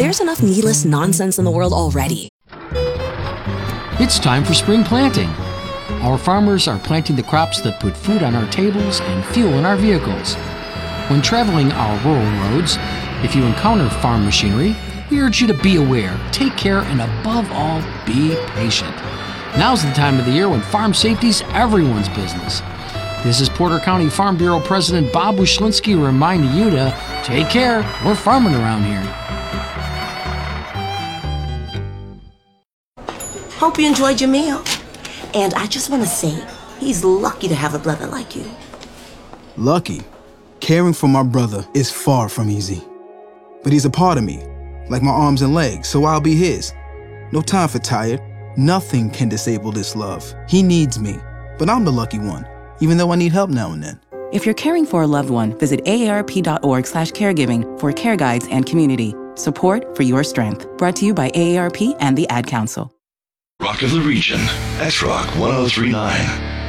There's enough needless nonsense in the world already. It's time for spring planting. Our farmers are planting the crops that put food on our tables and fuel in our vehicles. When traveling our rural roads, if you encounter farm machinery, we urge you to be aware, take care, and above all, be patient. Now's the time of the year when farm safety's everyone's business. This is Porter County Farm Bureau President Bob Wyszynski reminding you to take care. We're farming around here. Hope you enjoyed your meal. And I just want to say, he's lucky to have a brother like you. Lucky? Caring for my brother is far from easy. But he's a part of me, like my arms and legs, so I'll be his. No time for tired. Nothing can disable this love. He needs me, but I'm the lucky one, even though I need help now and then. If you're caring for a loved one, visit aarp.org/caregiving for care guides and community support for your strength. Brought to you by AARP and the Ad Council. Rock of the Region, X-Rock 1039.